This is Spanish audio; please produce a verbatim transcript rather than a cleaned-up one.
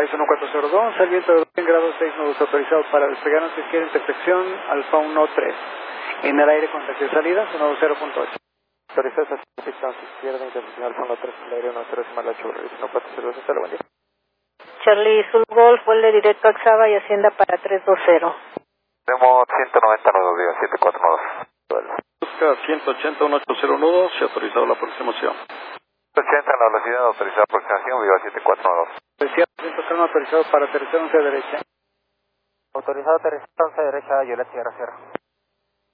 País uno cuatro cero dos, al viento de cien grados seis, nudos autorizados para despegar en su izquierda, intersección Alfa uno tres. En el aire con taxi de salida, uno cero punto ocho. Autorizados a su izquierda, intersección Alfa uno tres, en el aire uno cero, decimal ocho, uno cuatro cero dos, hasta luego, buen día. Charlie Sul Golf, vuelve directo a Xaba y Hacienda para tres dos cero. Tenemos ciento noventa nudos, diga siete cuatro nudos. Busca ciento ochenta, uno ocho cero nudos, se ha autorizado la aproximación. ciento ochenta en la velocidad, autorizada aproximación, viva siete cuatro nudos. Decía, ciento uno autorizado para aterrizar once derecha. Autorizado aterrizar once derecha, Violet Sierra Sierra.